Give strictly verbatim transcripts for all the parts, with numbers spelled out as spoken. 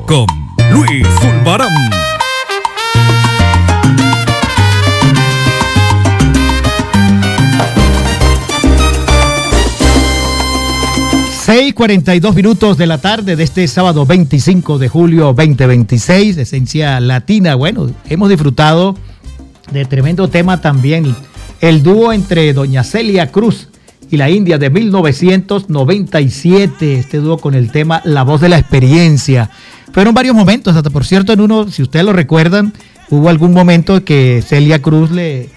con Luis Zulbarán. seis cuarenta y dos minutos de la tarde de este sábado veinticinco de julio veinte veintiséis, Esencia Latina. Bueno, hemos disfrutado de tremendo tema también, el dúo entre doña Celia Cruz y la India de mil novecientos noventa y siete, este dúo con el tema La Voz de la Experiencia. Fueron varios momentos, hasta por cierto en uno, si ustedes lo recuerdan, hubo algún momento que Celia Cruz le,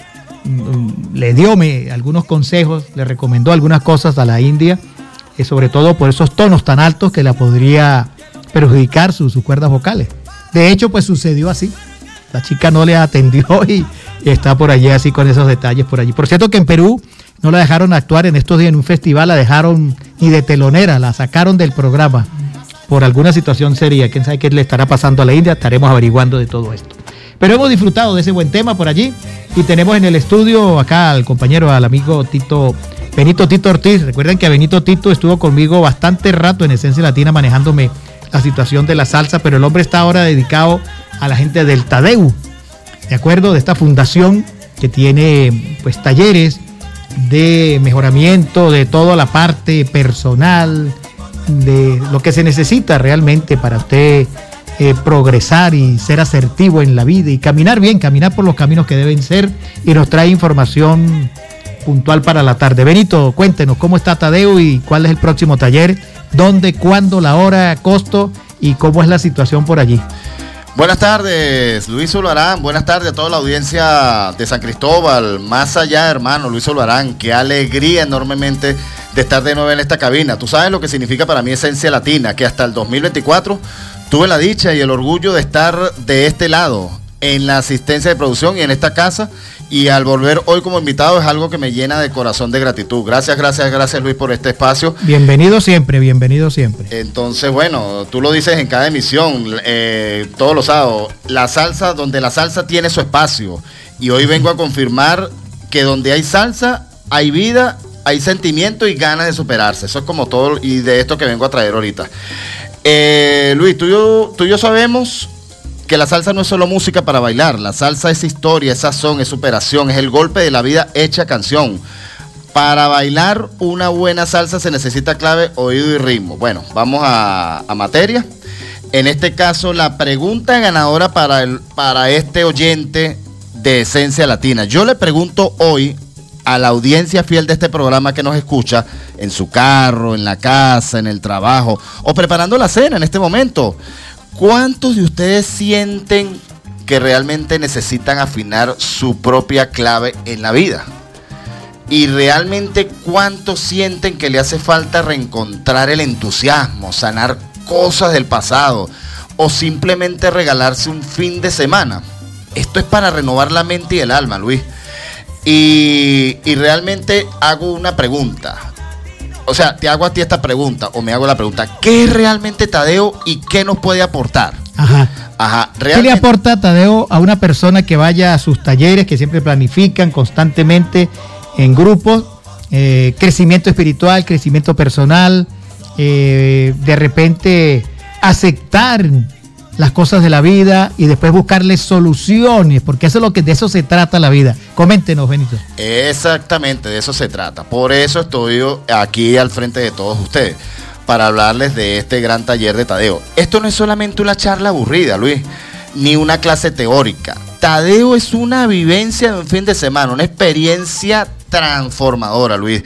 le dio me, algunos consejos, le recomendó algunas cosas a la India, y sobre todo por esos tonos tan altos que la podría perjudicar sus, sus cuerdas vocales. De hecho, pues sucedió así. La chica no le atendió y, y está por allí así con esos detalles por allí. Por cierto que en Perú no la dejaron actuar en estos días en un festival, la dejaron ni de telonera, la sacaron del programa por alguna situación seria. Quién sabe qué le estará pasando a la India, estaremos averiguando de todo esto. Pero hemos disfrutado de ese buen tema por allí y tenemos en el estudio acá al compañero, al amigo Tito Benito Tito Ortiz. Recuerden que a Benito Tito estuvo conmigo bastante rato en Esencia Latina manejándome la situación de la salsa, pero el hombre está ahora dedicado a la gente del Tadeu, ¿de acuerdo? De esta fundación que tiene pues talleres de mejoramiento de toda la parte personal, de lo que se necesita realmente para usted eh, progresar y ser asertivo en la vida y caminar bien, caminar por los caminos que deben ser, y nos trae información puntual para la tarde. Benito, cuéntenos cómo está Tadeu y cuál es el próximo taller, dónde, cuándo, la hora, costo y cómo es la situación por allí. Buenas tardes, Luis Zulbarán. Buenas tardes a toda la audiencia de San Cristóbal. Más allá, hermano, Luis Zulbarán. Qué alegría enormemente de estar de nuevo en esta cabina. Tú sabes lo que significa para mí Esencia Latina, que hasta el dos mil veinticuatro tuve la dicha y el orgullo de estar de este lado, en la asistencia de producción y en esta casa, y al volver hoy como invitado es algo que me llena de corazón de gratitud. Gracias, gracias, gracias Luis por este espacio. Bienvenido siempre, bienvenido siempre. Entonces, bueno, tú lo dices en cada emisión, eh, todos los sábados, la salsa, donde la salsa tiene su espacio, y hoy vengo a confirmar que donde hay salsa, hay vida, hay sentimiento y ganas de superarse. Eso es como todo, y de esto que vengo a traer ahorita. Eh, Luis, tú y yo, tú y yo sabemos que la salsa no es solo música para bailar. La salsa es historia, es sazón, es superación, es el golpe de la vida hecha canción. Para bailar una buena salsa se necesita clave, oído y ritmo. Bueno, vamos a, a materia. En este caso, la pregunta ganadora para, el, para este oyente de Esencia Latina. Yo le pregunto hoy a la audiencia fiel de este programa que nos escucha en su carro, en la casa, en el trabajo o preparando la cena en este momento. ¿Cuántos de ustedes sienten que realmente necesitan afinar su propia clave en la vida? Y realmente, ¿cuántos sienten que le hace falta reencontrar el entusiasmo, sanar cosas del pasado o simplemente regalarse un fin de semana? Esto es para renovar la mente y el alma, Luis. Y, y realmente hago una pregunta. O sea, te hago a ti esta pregunta, o me hago la pregunta, ¿qué es realmente Tadeu y qué nos puede aportar? Ajá. Ajá. ¿Qué le aporta Tadeu a una persona que vaya a sus talleres, que siempre planifican constantemente en grupos, eh, crecimiento espiritual, crecimiento personal, eh, de repente aceptar las cosas de la vida y después buscarle soluciones, porque eso es lo que de eso se trata la vida? Coméntenos, Benito. Exactamente, de eso se trata. Por eso estoy aquí al frente de todos ustedes, para hablarles de este gran taller de Tadeu. Esto no es solamente una charla aburrida, Luis, ni una clase teórica. Tadeu es una vivencia de un fin de semana, una experiencia transformadora, Luis.